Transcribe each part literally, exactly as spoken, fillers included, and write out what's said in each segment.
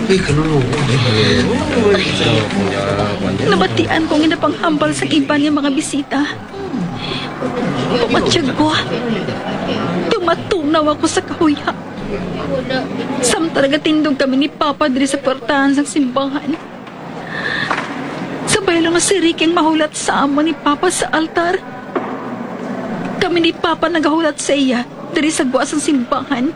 Nabatian kong inapanghambal sa iba niya mga bisita. Pumatsyag ko. Tumatunaw ako sa kahuya. Samtalaga tindog kami ni Papa diri sa portahan sa simbahan. Sabay lang si Ricky ang mahulat sa amo ni Papa sa altar. Kami ni Papa nagahulat sa iya diri sa guwas ng simbahan.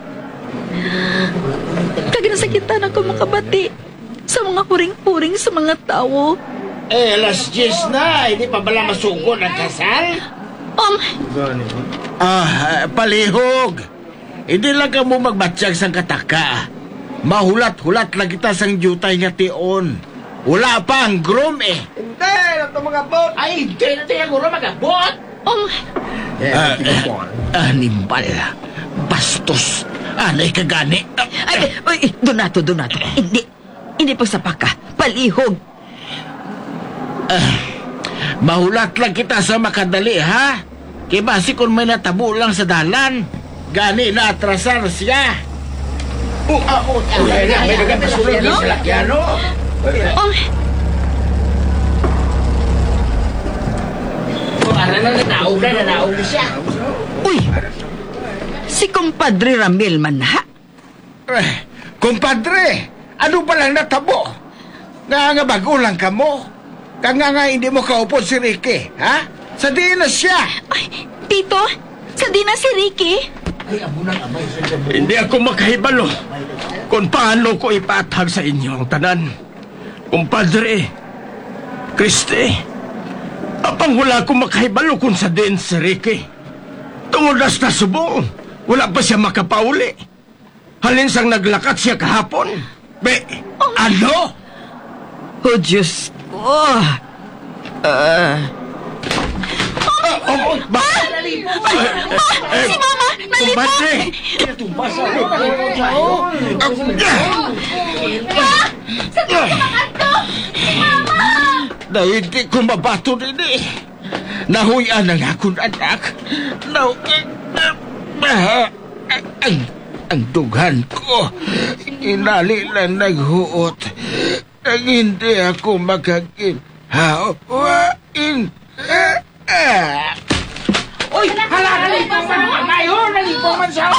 Kaginasakitan ako makabati sa mga huring-huring sa mga tao. Eh, alas diyes na. Hindi pa bala masugod ang kasal? Um, ah, palihog. Hindi lang ka mo magbatsyag sang kataka. Mahulat-hulat lang kita sang jutay nga tion. Wala pa ang groom eh. Hindi, ito mga bot. Ay, hindi na tayo guro magabot. um, Ah, ah, animal. Bastos. Anay ka gani. Ay, ay, Donato, Donato. Hindi, hindi pa sapak ka. Palihog. Ah, mahulat lang kita sa makadali, ha? Kaya basi kung may natabo lang sa dalan, gani na atrasar siya. Oh, ah, oh, oh, may nagang pasulog yung salakyano. um, Oh, ara na nanaog na, nanaog na siya. Uy, si Compadre Ramil man ha? Eh, kumpadre, ano ba lang natabo? Nga nga bago lang ka mo? Kanga nga hindi mo kaupod si Ricky, ha? Sa diin na siya. ay, Tito, sa di na si Ricky. Hindi ako makahibalo kung paano ko ipatag sa inyo ang tanan. Kumpadre, Kriste, apang wala ko makahibalo kung sa din si Ricky. Tungod na sa subong, wala pa siya makapauli. Halin sang naglakat siya kahapon. Be, ano? Oh, Diyos ko. Ah... Oh, oh, ba? Ah, si Mama, nalipong! Kumpadre! Ma! Sa di ka makanto! Si Mama! Na hindi ko mabato din eh. Nahuyan ang akong anak. Now, uh, ang, ang dughan ko, inali lang naghuot. Ang hindi ako makaginhawain. Uy, hala, nalipong man ang amayo! Nalipong man siya!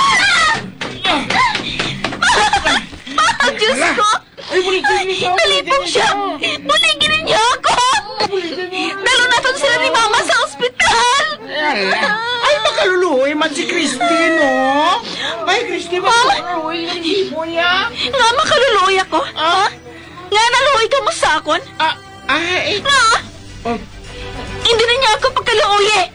Ah, Diyos ko! Nalipong siya! Buligin niya ako! Nalunaton sila ni Mama sa ospital! Ay, makaluluhoy man si Christine, no? Ay, Christine, makaluluhoy ng hipo niya. Nga makaluluoy ako? Ha? Nga naluoy ka mo sa akon? Ah, ay, Nga? Oh. Hindi na niya ako pagkaluoy eh!